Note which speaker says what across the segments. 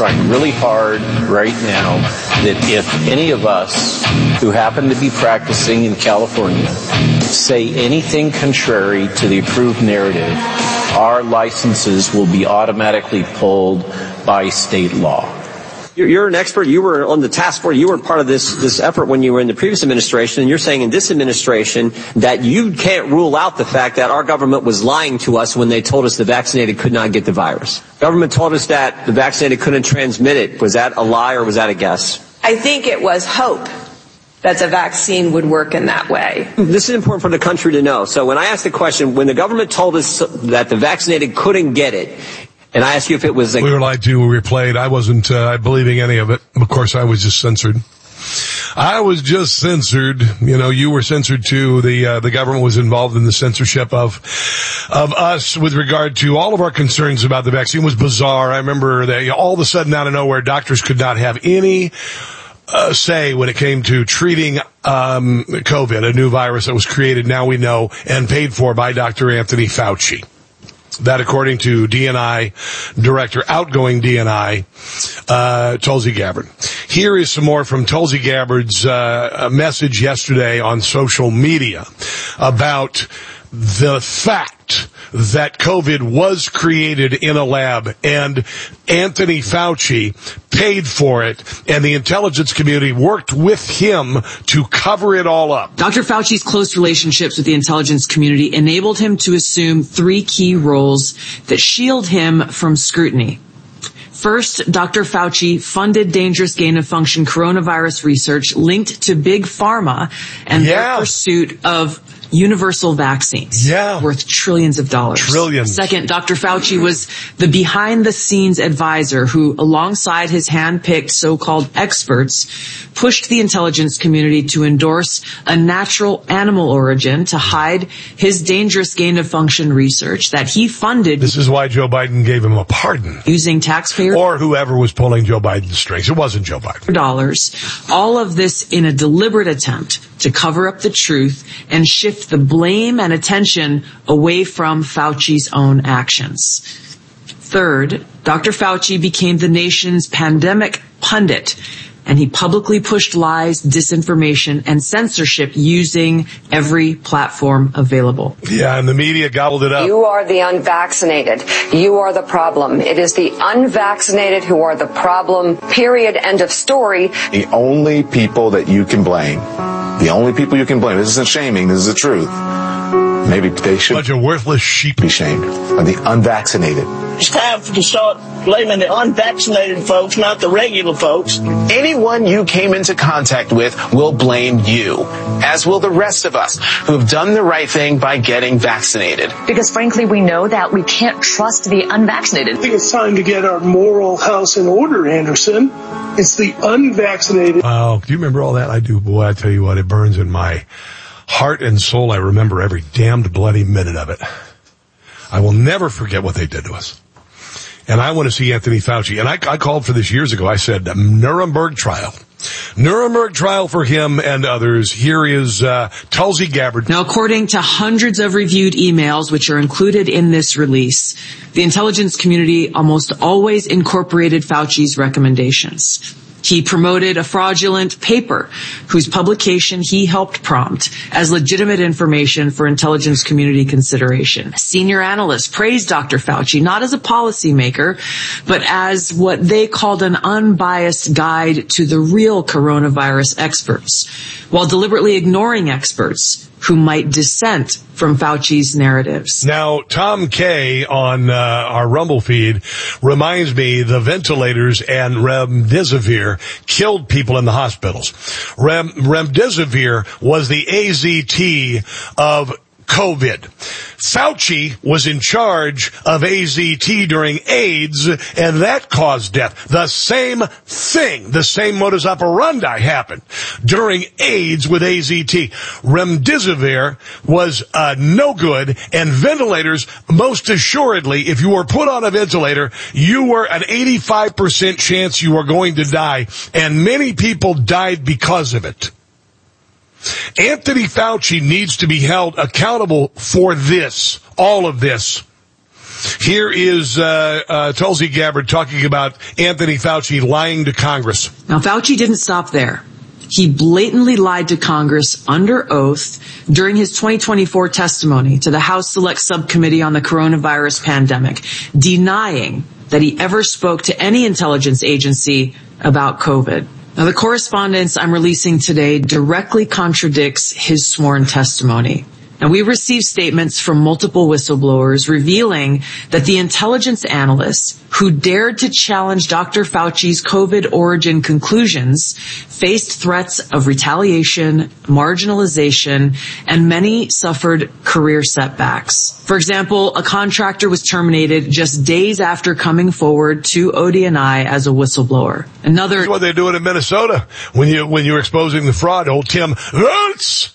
Speaker 1: trying really hard right now that if any of us who happen to be practicing in California say anything contrary to the approved narrative, our licenses will be automatically pulled by state law.
Speaker 2: You're an expert. You were on the task force. You were part of this effort when you were in the previous administration. And you're saying in this administration that you can't rule out the fact that our government was lying to us when they told us the vaccinated could not get the virus. Government told us that the vaccinated couldn't transmit it. Was that a lie or was that a guess?
Speaker 3: I think it was hope that the vaccine would work in that way.
Speaker 2: This is important for the country to know. So when I asked the question, when the government told us that the vaccinated couldn't get it, and I asked you if it was...
Speaker 4: We were lied to, we were played. I wasn't believing any of it. Of course, I was just censored. You know, you were censored too. The government was involved in the censorship of us with regard to all of our concerns about the vaccine. It was bizarre. I remember that all of a sudden out of nowhere, doctors could not have any say when it came to treating COVID, a new virus that was created, now we know, and paid for by Dr. Anthony Fauci. That, according to DNI director, outgoing DNI, Tulsi Gabbard. Here is some more from Tulsi Gabbard's message yesterday on social media about the fact that COVID was created in a lab and Anthony Fauci paid for it, and the intelligence community worked with him to cover it all up.
Speaker 5: Dr. Fauci's close relationships with the intelligence community enabled him to assume 3 key roles that shield him from scrutiny. First, Dr. Fauci funded dangerous gain-of-function coronavirus research linked to Big Pharma and their pursuit of universal vaccines worth trillions of dollars.
Speaker 4: Trillions.
Speaker 5: Second, Dr. Fauci was the behind-the-scenes advisor who, alongside his hand-picked so-called experts, pushed the intelligence community to endorse a natural animal origin to hide his dangerous gain-of-function research that he funded.
Speaker 4: This is why Joe Biden gave him a pardon.
Speaker 5: Using taxpayer
Speaker 4: or whoever was pulling Joe Biden's strings. It wasn't Joe Biden.
Speaker 5: Dollars. All of this in a deliberate attempt to cover up the truth and shift the blame and attention away from Fauci's own actions. Third, Dr. Fauci became the nation's pandemic pundit, and he publicly pushed lies, disinformation, and censorship using every platform available.
Speaker 4: Yeah, and the media gobbled it up.
Speaker 6: You are the unvaccinated. You are the problem. It is the unvaccinated who are the problem, period, end of story.
Speaker 7: The only people that you can blame, this isn't shaming, this is the truth. Maybe they should.
Speaker 4: Bunch of worthless sheep.
Speaker 7: Be shamed. Are the unvaccinated.
Speaker 8: It's time to start blaming the unvaccinated folks, not the regular folks.
Speaker 9: Anyone you came into contact with will blame you, as will the rest of us who have done the right thing by getting vaccinated.
Speaker 10: Because frankly, we know that we can't trust the unvaccinated.
Speaker 11: I think it's time to get our moral house in order, Anderson. It's the unvaccinated.
Speaker 4: Oh, do you remember all that? I do. Boy, I tell you what, it burns in my heart and soul. I remember every damned bloody minute of it. I will never forget what they did to us. And I want to see Anthony Fauci. And I called for this years ago. I said, Nuremberg trial. Nuremberg trial for him and others. Here is Tulsi Gabbard.
Speaker 5: Now, according to hundreds of reviewed emails, which are included in this release, the intelligence community almost always incorporated Fauci's recommendations. He promoted a fraudulent paper whose publication he helped prompt as legitimate information for intelligence community consideration. Senior analysts praised Dr. Fauci not as a policymaker, but as what they called an unbiased guide to the real coronavirus experts, while deliberately ignoring experts who might dissent from Fauci's narratives.
Speaker 4: Now, Tom Kay on our Rumble feed reminds me the ventilators and remdesivir killed people in the hospitals. Remdesivir was the AZT of COVID. Fauci was in charge of AZT during AIDS, and that caused death. The same thing, the same modus operandi happened during AIDS with AZT. Remdesivir was no good, and ventilators, most assuredly, if you were put on a ventilator, you were an 85% chance you were going to die, and many people died because of it. Anthony Fauci needs to be held accountable for this, all of this. Here is Tulsi Gabbard talking about Anthony Fauci lying to Congress.
Speaker 5: Now, Fauci didn't stop there. He blatantly lied to Congress under oath during his 2024 testimony to the House Select Subcommittee on the Coronavirus Pandemic, denying that he ever spoke to any intelligence agency about COVID. Now, the correspondence I'm releasing today directly contradicts his sworn testimony. And we received statements from multiple whistleblowers revealing that the intelligence analysts who dared to challenge Dr. Fauci's COVID origin conclusions faced threats of retaliation, marginalization, and many suffered career setbacks. For example, a contractor was terminated just days after coming forward to ODNI as a whistleblower.
Speaker 4: That's what they're doing in Minnesota when you're exposing the fraud. Old Tim Hurts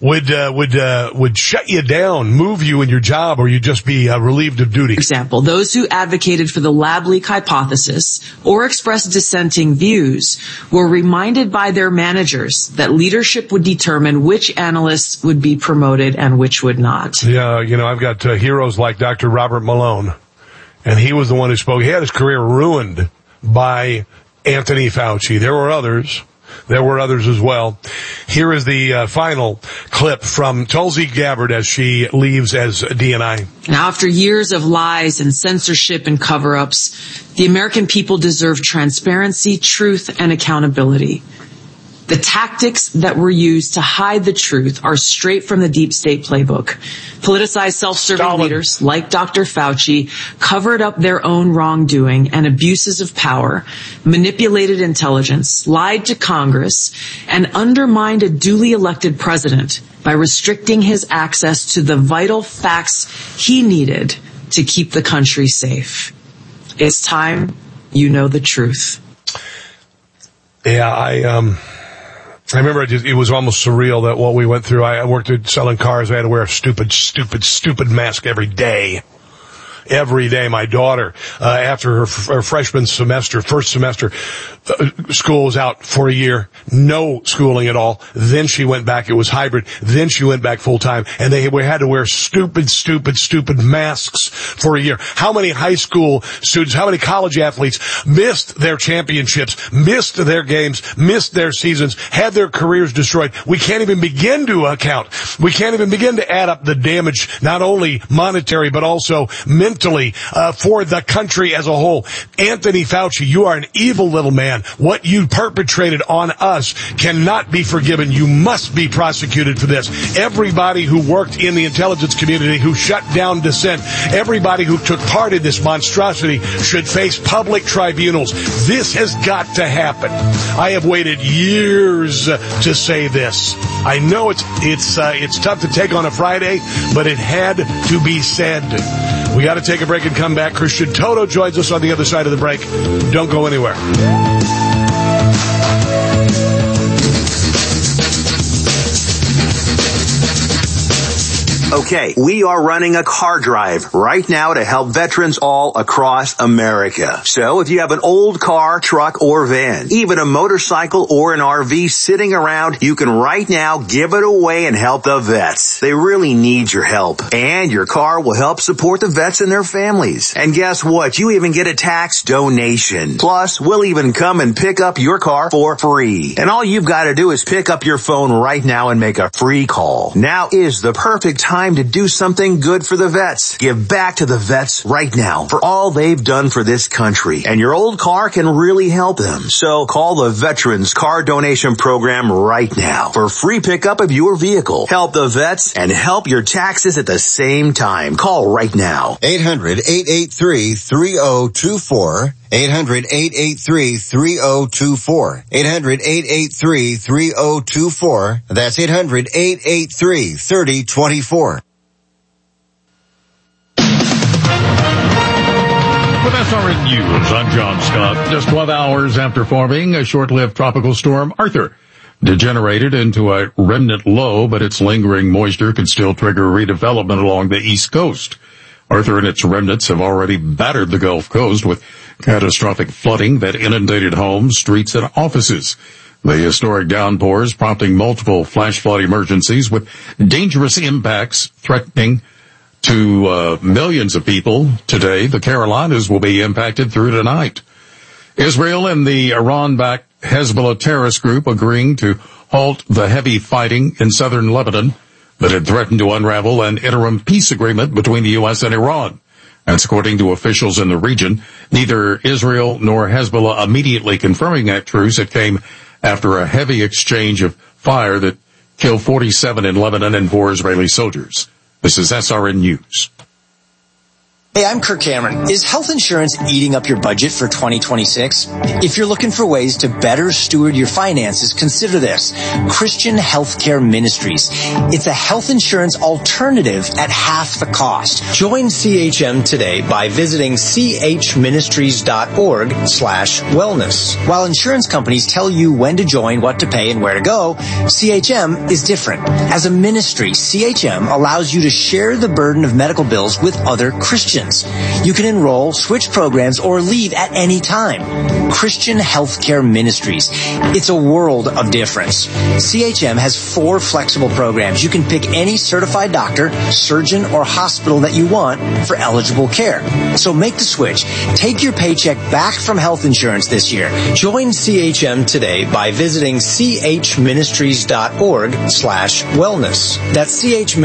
Speaker 4: would shut you down, move you in your job, or you'd just be relieved of duty.
Speaker 5: For example, those who advocated for the lab leak hypothesis or expressed dissenting views were reminded by their managers that leadership would determine which analysts would be promoted and which would not.
Speaker 4: Yeah, I've got heroes like Dr. Robert Malone, and he was the one who spoke. He had his career ruined by Anthony Fauci. There were others as well. Here is the final clip from Tulsi Gabbard as she leaves as DNI.
Speaker 5: Now, after years of lies and censorship and cover-ups, the American people deserve transparency, truth, and accountability. The tactics that were used to hide the truth are straight from the deep state playbook. Politicized self-serving leaders like Dr. Fauci covered up their own wrongdoing and abuses of power, manipulated intelligence, lied to Congress, and undermined a duly elected president by restricting his access to the vital facts he needed to keep the country safe. It's time you know the truth.
Speaker 4: Yeah, I remember it was almost surreal that what we went through. I worked at selling cars. I had to wear a stupid mask every day. Every day. My daughter, after her freshman semester, first semester, school was out for a year. No schooling at all. Then she went back. It was hybrid. Then she went back full time. And we had to wear stupid masks for a year. How many high school students, how many college athletes missed their championships, missed their games, missed their seasons, had their careers destroyed? We can't even begin to account. We can't even begin to add up the damage, not only monetary, but also mentally, for the country as a whole. Anthony Fauci, you are an evil little man. What you perpetrated on us cannot be forgiven. You must be prosecuted for this. Everybody who worked in the intelligence community, who shut down dissent, everybody who took part in this monstrosity should face public tribunals. This has got to happen. I have waited years to say this. I know it's tough to take on a Friday, but it had to be said. We got to take a break and come back. Christian Toto joins us on the other side of the break. Don't go anywhere.
Speaker 12: Okay, we are running a car drive right now to help veterans all across America. So if you have an old car, truck, or van, even a motorcycle or an RV sitting around, you can right now give it away and help the vets. They really need your help. And your car will help support the vets and their families. And guess what? You even get a tax donation. Plus, we'll even come and pick up your car for free. And all you've got to do is pick up your phone right now and make a free call. Now is the perfect time to do something good for the vets. Give back to the vets right now for all they've done for this country. And your old car can really help them. So call the Veterans Car Donation Program right now for free pickup of your vehicle. Help the vets and help your taxes at the same time. Call right now.
Speaker 13: 800-883-3024. 800-883-3024. 800-883-3024. That's 800-883-3024.
Speaker 14: With SRN News, I'm John Scott. Just 12 hours after forming, a short-lived tropical storm, Arthur, degenerated into a remnant low, but its lingering moisture could still trigger redevelopment along the East Coast. Arthur and its remnants have already battered the Gulf Coast with catastrophic flooding that inundated homes, streets, and offices. The historic downpours prompting multiple flash flood emergencies with dangerous impacts threatening to millions of people today. The Carolinas will be impacted through tonight. Israel and the Iran-backed Hezbollah terrorist group agreeing to halt the heavy fighting in southern Lebanon that had threatened to unravel an interim peace agreement between the U.S. and Iran. That's according to officials in the region. Neither Israel nor Hezbollah immediately confirming that truce. It came after a heavy exchange of fire that killed 47 in Lebanon and 4 Israeli soldiers. This is SRN News.
Speaker 15: Hey, I'm Kirk Cameron. Is health insurance eating up your budget for 2026? If you're looking for ways to better steward your finances, consider this. Christian Healthcare Ministries. It's a health insurance alternative at half the cost. Join CHM today by visiting chministries.org/wellness. While insurance companies tell you when to join, what to pay, and where to go, CHM is different. As a ministry, CHM allows you to share the burden of medical bills with other Christians. You can enroll, switch programs, or leave at any time. Christian Healthcare Ministries. It's a world of difference. CHM has 4 flexible programs. You can pick any certified doctor, surgeon, or hospital that you want for eligible care. So make the switch. Take your paycheck back from health insurance this year. Join CHM today by visiting chministries.org/wellness. That's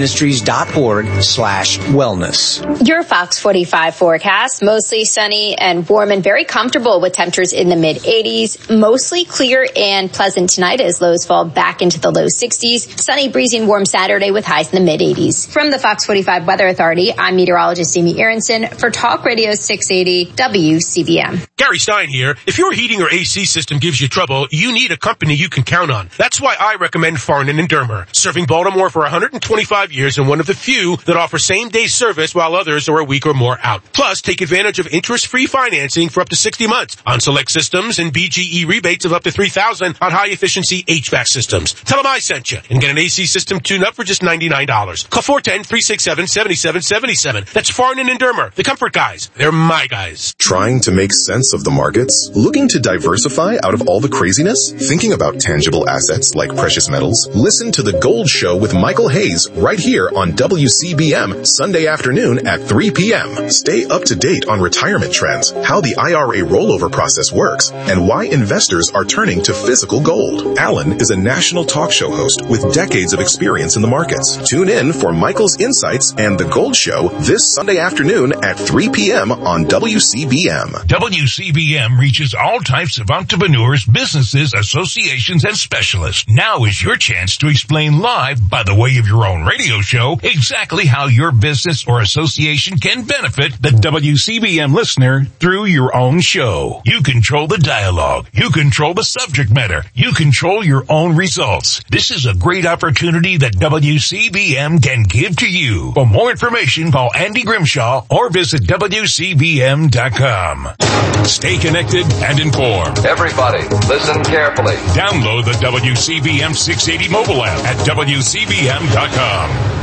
Speaker 15: chministries.org/wellness.
Speaker 16: Your Fox 45 forecast, mostly sunny and warm and very comfortable with temperatures in the mid-80s. Mostly clear and pleasant tonight as lows fall back into the low 60s. Sunny, breezy, and warm Saturday with highs in the mid-80s. From the Fox 45 Weather Authority, I'm meteorologist Amy Aronson for Talk Radio 680 WCBM.
Speaker 17: Gary Stein here. If your heating or AC system gives you trouble, you need a company you can count on. That's why I recommend Farnan & Dermer, serving Baltimore for 125 years and one of the few that offer same-day service while others are a week or more out. Plus, take advantage of interest-free financing for up to 60 months on select systems and BGE rebates of up to $3,000 on high-efficiency HVAC systems. Tell them I sent you and get an AC system tune-up for just $99. Call 410-367-7777. That's Farnan & Dermer, the comfort guys. They're my guys.
Speaker 18: Trying to make sense of the markets? Looking to diversify out of all the craziness? Thinking about tangible assets like precious metals? Listen to The Gold Show with Michael Hayes right here on WCBM Sunday afternoon at 3 p.m. Stay up to date on retirement trends, how the IRA rollover process works, and why investors are turning to physical gold. Alan is a national talk show host with decades of experience in the markets. Tune in for Michael's insights and The Gold Show this Sunday afternoon at 3 p.m. on WCBM.
Speaker 19: WCBM reaches all types of entrepreneurs, businesses, associations, and specialists. Now is your chance to explain live, by the way of your own radio show, exactly how your business or association can benefit the WCBM listener through your own show. You control the dialogue. You control the subject matter. You control your own results. This is a great opportunity that WCBM can give to you. For more information, call Andy Grimshaw or visit WCBM.com. Stay connected and informed.
Speaker 20: Everybody, listen carefully.
Speaker 19: Download the WCBM 680 mobile app at WCBM.com.